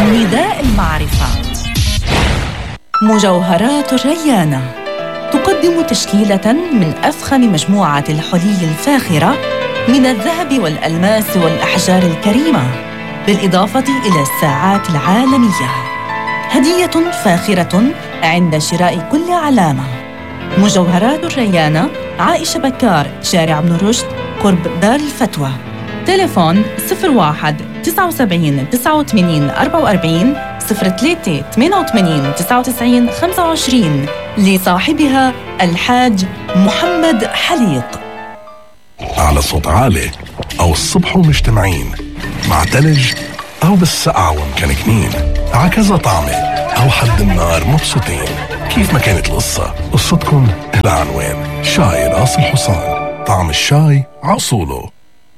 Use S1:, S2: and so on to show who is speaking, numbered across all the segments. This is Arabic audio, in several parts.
S1: نداء المعرفة. مجوهرات الريانة تقدم تشكيلة من أفخم مجموعة الحلي الفاخرة من الذهب والألماس والأحجار الكريمة، بالإضافة إلى الساعات العالمية. هدية فاخرة عند شراء كل علامة. مجوهرات الريانة، عائشة بكار، شارع ابن رشد، قرب دار الفتوى. تليفون 01 79 89 44 03 88 99 25 لصاحبها الحاج محمد حليق.
S2: على صوت عالي أو الصبح ومجتمعين، مع تلج أو بالسقعة ومكنكنين، عكذا طعمة أو حد النار مبسوطين. كيف ما كانت القصة، قصتكم العنوان. شاي راس الحصان، طعم الشاي عصوله.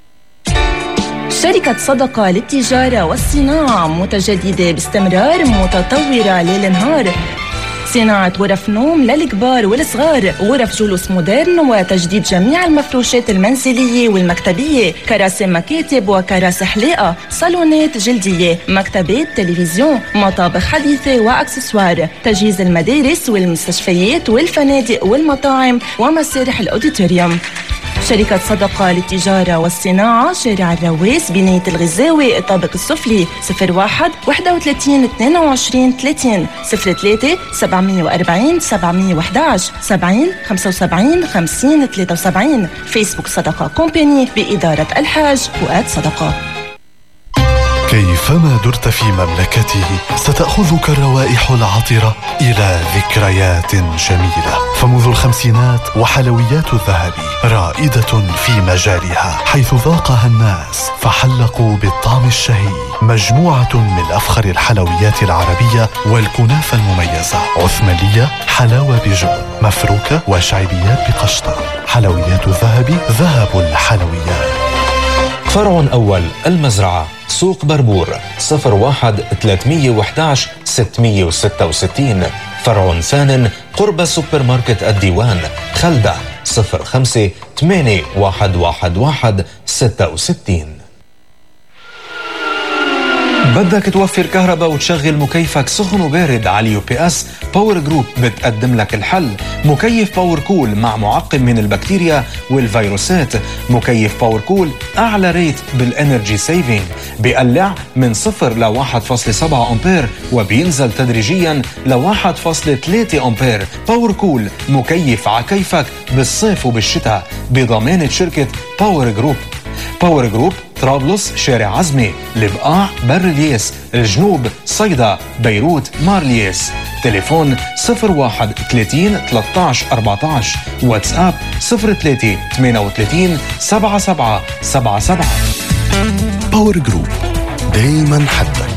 S3: شركة صدقة للتجارة والصناعة متجددة باستمرار، متطورة ليل نهار. صناعة غرف نوم للكبار والصغار، غرف جلوس مودرن، وتجديد جميع المفروشات المنزلية والمكتبية، كراسي مكاتب وكراسي حلاقة، صالونات جلدية، مكتبات، تلفزيون، مطابخ حديثة وأكسسوار، تجهيز المدارس والمستشفيات والفنادق والمطاعم ومسارح الأوديتوريوم. شركة صدقة للتجارة والصناعة، شارع الرواس، بناية الغزاوي، الطابق السفلي. 01 31 22 30 03 740 711 70 75 50 73. فيسبوك صدقة كومباني بإدارة الحاج فؤاد صدقة.
S4: كيفما درت في مملكته ستأخذك الروائح العطرة إلى ذكريات جميلة. فمنذ الخمسينات وحلويات الذهب رائدة في مجالها، حيث ذاقها الناس فحلقوا بالطعم الشهي. مجموعة من أفخر الحلويات العربية والكنافة المميزة، عثمانية، حلاوة بجبن، مفروكة، وشعبيات بقشطة. حلويات الذهب، ذهب الحلويات.
S5: فرع أول المزرعة، سوق بربور، 01 311 666. فرع ثان قرب سوبر ماركت الديوان، خلدة، 05 8111 66. بدك توفر كهرباء وتشغل مكيفك سخن وبارد؟ على يو بي اس باور جروب بتقدم لك الحل. مكيف باور كول مع معقم من البكتيريا والفيروسات. مكيف باور كول أعلى ريت بالانرجي سيفينج، بيقلع من 0 ل 1.7 أمبير وبينزل تدريجيا ل 1.3 أمبير. باور كول مكيف عكيفك بالصيف وبالشتاء، بضمانة شركة باور جروب. باور جروب طرابلس، شارع عزمي، البقاع، بر الياس، الجنوب، صيدا، بيروت، مارلياس. تليفون 01 30 13 14. واتساب 03 38 77 77.
S2: باور جروب، دايما حدك.